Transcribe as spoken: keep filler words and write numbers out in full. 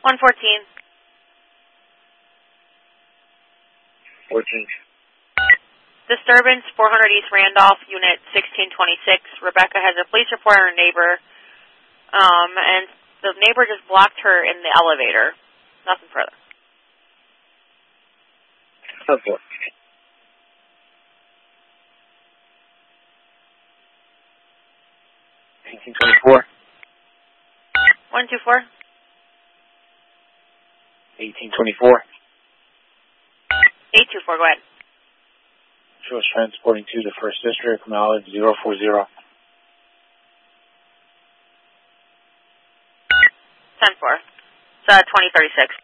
one fourteen. fourteen. Disturbance, four hundred East Randolph, Unit sixteen twenty-six. Rebecca has a police report on her neighbor, um, and the neighbor just blocked her in the elevator. Nothing further. ten four. eighteen twenty-four. one two four. eighteen twenty-four. eight two four, go ahead. She was transporting to the First District, mileage zero four zero. ten four. It's uh, twenty thirty-six.